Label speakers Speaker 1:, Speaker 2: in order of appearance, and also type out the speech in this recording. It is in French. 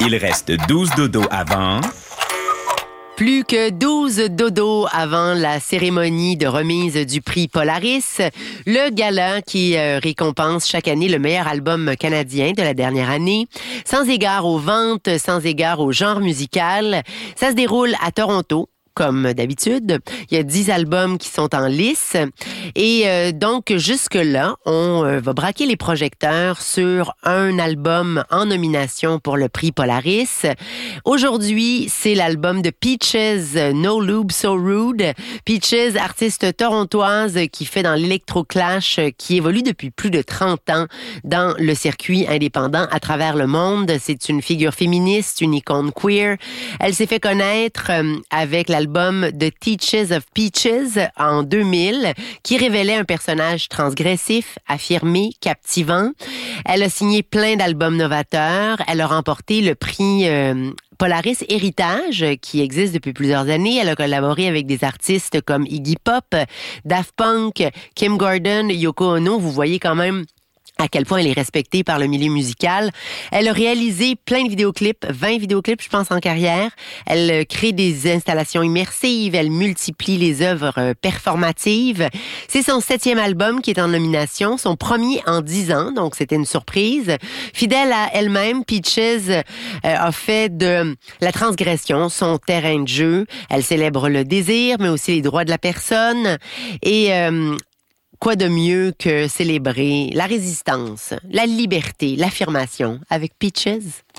Speaker 1: Il reste 12 dodos avant...
Speaker 2: Plus que 12 dodos avant la cérémonie de remise du prix Polaris, le gala qui récompense chaque année le meilleur album canadien de la dernière année. Sans égard aux ventes, sans égard au genre musical, ça se déroule à Toronto. Comme d'habitude, il y a 10 albums qui sont en lice et donc jusque-là, on va braquer les projecteurs sur un album en nomination pour le prix Polaris. Aujourd'hui, c'est l'album de Peaches, No Lube So Rude. Peaches, artiste torontoise qui fait dans l'électro-clash, qui évolue depuis plus de 30 ans dans le circuit indépendant à travers le monde. C'est une figure féministe, une icône queer. Elle s'est fait connaître avec l'album The Teaches of Peaches en 2000, qui révélait un personnage transgressif, affirmé, captivant. Elle a signé plein d'albums novateurs. Elle a remporté le prix Polaris Héritage, qui existe depuis plusieurs années. Elle a collaboré avec des artistes comme Iggy Pop, Daft Punk, Kim Gordon, Yoko Ono. Vous voyez quand même à quel point elle est respectée par le milieu musical. Elle a réalisé plein de vidéoclips, 20 vidéoclips, je pense, en carrière. Elle crée des installations immersives, elle multiplie les œuvres performatives. C'est son 7e album qui est en nomination, son premier en 10 ans, donc c'était une surprise. Fidèle à elle-même, Peaches a fait de la transgression son terrain de jeu. Elle célèbre le désir, mais aussi les droits de la personne. Et quoi de mieux que célébrer la résistance, la liberté, l'affirmation avec Peaches?